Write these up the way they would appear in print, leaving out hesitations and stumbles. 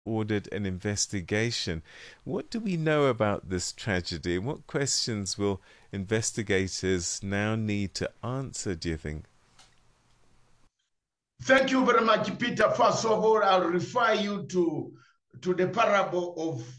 ordered an investigation. What do we know about this tragedy? What questions will investigators now need to answer, do you think? Thank you very much, Peter. First of all, I'll refer you to the parable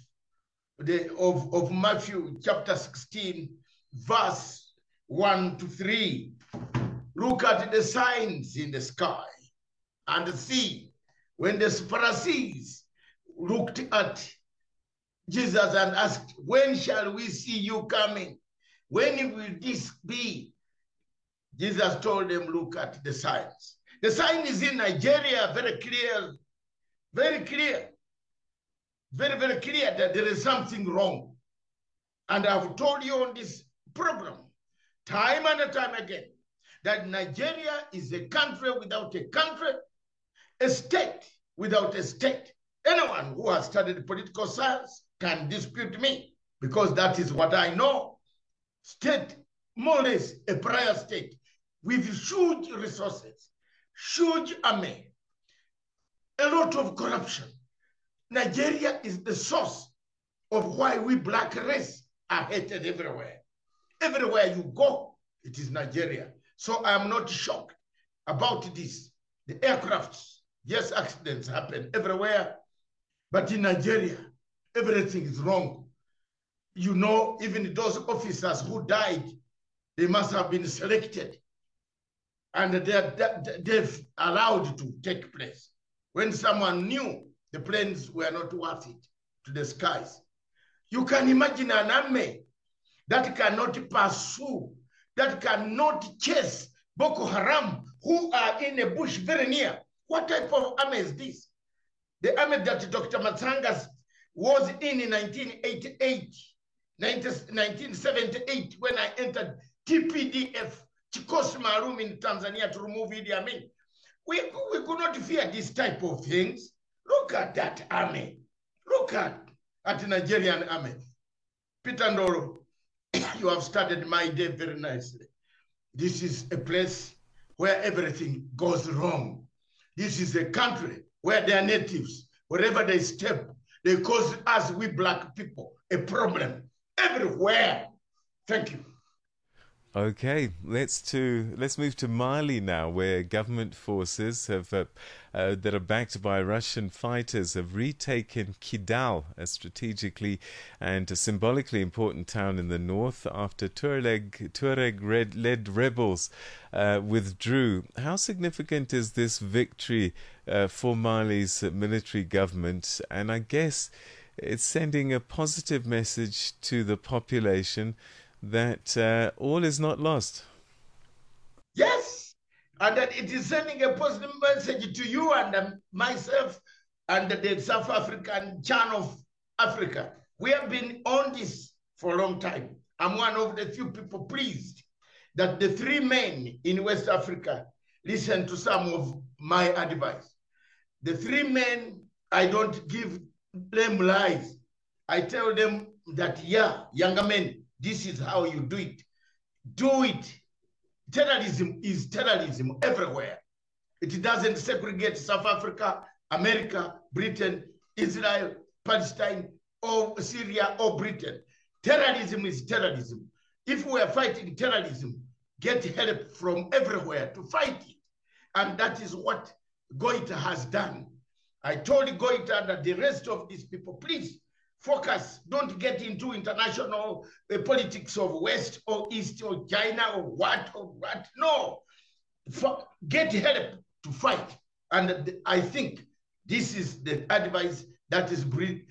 of Matthew chapter 16, verse 1 to 3. Look at the signs in the sky and see. When the Pharisees looked at Jesus and asked, when shall we see you coming? When will this be? Jesus told them, look at the signs. The sign is in Nigeria, very clear, very clear, very, very clear that there is something wrong. And I've told you on this program, time and time again, that Nigeria is a country without a country, a state without a state. Anyone who has studied political science can dispute me, because that is what I know. State, more or less a prior state, with huge resources, huge army, a lot of corruption. Nigeria is the source of why we black race are hated everywhere. Everywhere you go, it is Nigeria. So I am not shocked about this. The aircrafts, yes, accidents happen everywhere, but in Nigeria, everything is wrong. You know, even those officers who died, they must have been selected, and they've allowed to take place when someone knew the planes were not worth it to the skies. You can imagine an army that cannot pursue, that cannot chase Boko Haram, who are in a bush very near. What type of army is this? The army that Dr. Matsangas was in 1988, 1978, when I entered TPDF, Chikosi Maalum in Tanzania, to remove Idi Amin. We could not fear this type of things. Look at that army. Look at the Nigerian army. Peter Ndoro, you have started my day very nicely. This is a place where everything goes wrong. This is a country where their natives, wherever they step, they cause us, we black people, a problem everywhere. Thank you. Okay, let's move to Mali now, where government forces have that are backed by Russian fighters have retaken Kidal, a strategically and a symbolically important town in the north, after Tuareg-led rebels withdrew. How significant is this victory for Mali's military government? And I guess it's sending a positive message to the population that all is not lost. Yes, and that it is sending a positive message to you and myself and the South African channel of Africa. We have been on this for a long time. I'm one of the few people pleased that the three men in West Africa listen to some of my advice. The three men, I don't give them lies. I tell them that, yeah, younger men, this is how you do it. Do it. Terrorism is terrorism everywhere. It doesn't segregate South Africa, America, Britain, Israel, Palestine, or Syria, or Britain. Terrorism is terrorism. If we are fighting terrorism, get help from everywhere to fight it. And that is what Goita has done. I told Goita that the rest of these people, please, focus, don't get into international politics of West or East or China or what. No, get help to fight. And I think this is the advice that is reaping,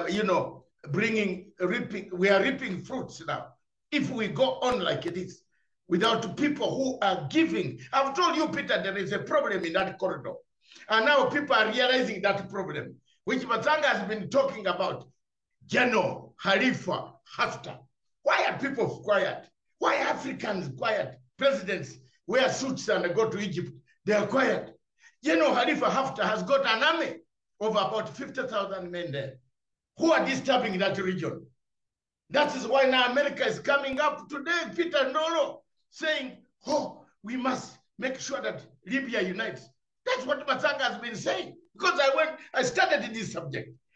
we are reaping fruits now. If we go on like this, without people who are giving, I've told you, Peter, there is a problem in that corridor. And now people are realizing that problem, which Matanga has been talking about. General Khalifa Haftar. Why are people quiet? Why are Africans quiet? Presidents wear suits and go to Egypt. They are quiet. General Khalifa Haftar has got an army of about 50,000 men there who are disturbing that region. That is why now America is coming up today, Peter Ndoro, saying, oh, we must make sure that Libya unites. That's what Matanga has been saying. because I studied this subject.